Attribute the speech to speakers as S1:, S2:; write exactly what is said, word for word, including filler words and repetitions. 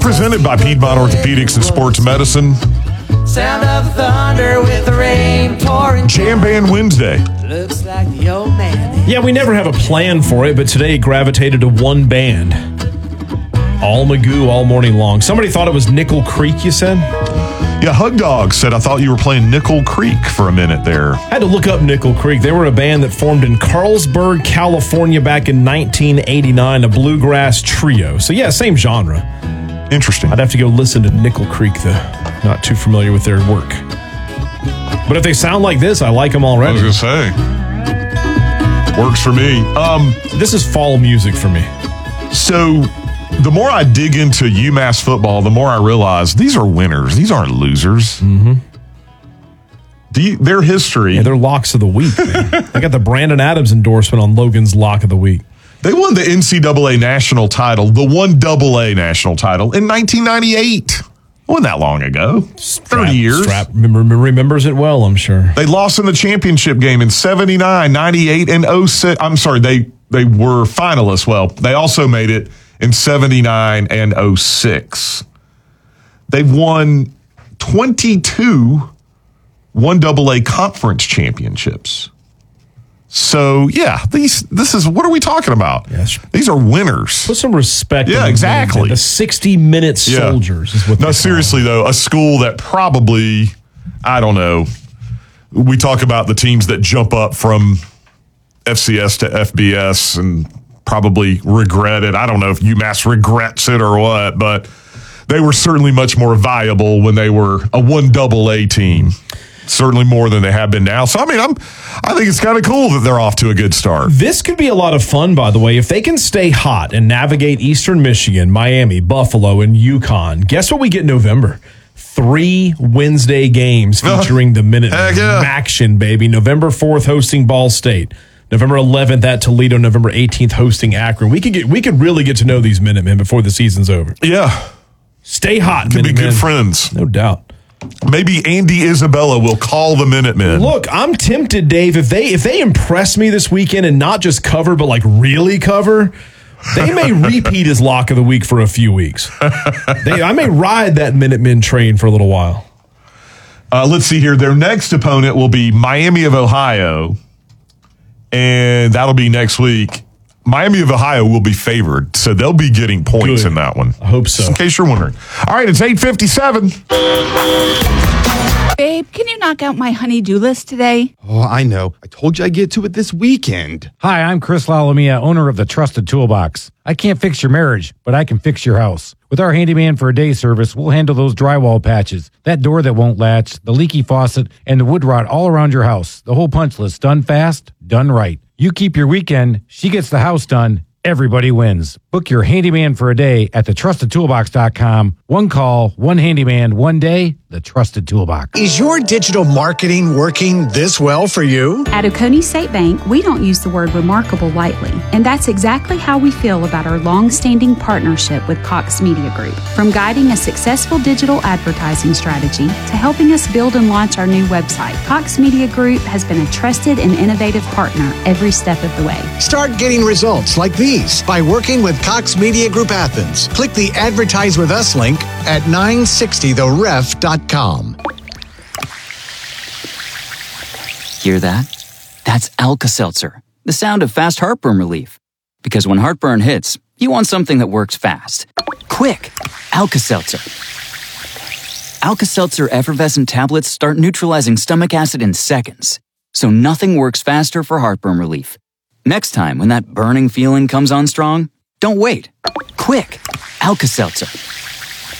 S1: Presented by Piedmont Orthopedics and Sports Medicine.
S2: Sound of thunder with the rain pouring.
S1: Jam Band Wednesday.
S2: Looks like the old man.
S3: Yeah, we never have a plan for it, but today it gravitated to one band. All Magoo all morning long. Somebody thought it was Nickel Creek, you said?
S1: Yeah, Hug Dog said, I thought you were playing Nickel Creek for a minute there.
S3: I had to look up Nickel Creek. They were a band that formed in Carlsberg, California back in nineteen eighty-nine, a bluegrass trio. So yeah, same genre.
S1: Interesting.
S3: I'd have to go listen to Nickel Creek, though. Not too familiar with their work. But if they sound like this, I like them already.
S1: I was going to say. Works for me. Um,
S3: this is fall music for me.
S1: So the more I dig into UMass football, the more I realize these are winners. These aren't losers.
S3: Mm-hmm.
S1: Do you, their history.
S3: Yeah, they're locks of the week. Man. They got the Brandon Adams endorsement on Logan's Lock of the Week.
S1: They won the N C double A national title, the one double A national title in nineteen ninety-eight. It wasn't that long ago.
S3: Strap,
S1: thirty years.
S3: Strap remember, remembers it well, I'm sure.
S1: They lost in the championship game in seventy-nine, ninety-eight, and oh six. I'm sorry, they, they were finalists. Well, they also made it in seventy-nine and oh six. They've won twenty-two one double A conference championships. So, yeah, these this is, what are we talking about?
S3: Yes.
S1: These are winners.
S3: Put some respect on
S1: Yeah,
S3: the
S1: exactly.
S3: names. The sixty-minute soldiers
S1: yeah.
S3: is what
S1: No,
S3: they
S1: seriously, though, a school that probably, I don't know, we talk about the teams that jump up from F C S to F B S and probably regret it. I don't know if UMass regrets it or what, but they were certainly much more viable when they were a one double A team. Certainly more than they have been now. So, I mean, I'm, I think it's kind of cool that they're off to a good start.
S3: This could be a lot of fun, by the way. If they can stay hot and navigate Eastern Michigan, Miami, Buffalo, and UConn, guess what we get in November? Three Wednesday games featuring the Minutemen.
S1: Heck yeah.
S3: Action, baby. November fourth hosting Ball State. November eleventh at Toledo. November eighteenth hosting Akron. We could get, we could really get to know these Minutemen before the season's over.
S1: Yeah.
S3: Stay hot,
S1: Could
S3: Minutemen.
S1: be good friends.
S3: No doubt.
S1: Maybe Andy Isabella will call the Minutemen.
S3: Look, I'm tempted, Dave. If they if they impress me this weekend and not just cover, but like really cover, they may repeat as lock of the week for a few weeks. They, I may ride that Minutemen train for a little while.
S1: Uh, let's see here. Their next opponent will be Miami of Ohio, and that'll be next week. Miami of Ohio will be favored, so they'll be getting points
S3: Good.
S1: in that one.
S3: I hope so.
S1: Just in case you're wondering. All right, it's eight fifty-seven.
S4: Babe, can you knock out my honey-do list today?
S5: Oh, I know. I told you I'd get to it this weekend.
S6: Hi, I'm Chris Lalomia, owner of the Trusted Toolbox. I can't fix your marriage, but I can fix your house. With our handyman for a day service, we'll handle those drywall patches, that door that won't latch, the leaky faucet, and the wood rot all around your house. The whole punch list, done fast, done right. You keep your weekend, she gets the house done, everybody wins. Book your handyman for a day at the trusted toolbox dot com. One call, one handyman, one day, the Trusted Toolbox.
S7: Is your digital marketing working this well for you?
S8: At Oconee State Bank, we don't use the word remarkable lightly, and that's exactly how we feel about our long-standing partnership with Cox Media Group. From guiding a successful digital advertising strategy to helping us build and launch our new website, Cox Media Group has been a trusted and innovative partner every step of the way.
S7: Start getting results like these by working with Cox Media Group Athens. Click the Advertise With Us link at nine sixty the ref dot com.
S9: Hear that? That's Alka-Seltzer, the sound of fast heartburn relief. Because when heartburn hits, you want something that works fast. Quick! Alka-Seltzer. Alka-Seltzer effervescent tablets start neutralizing stomach acid in seconds, so nothing works faster for heartburn relief. Next time when that burning feeling comes on strong, don't wait. Quick! Alka-Seltzer.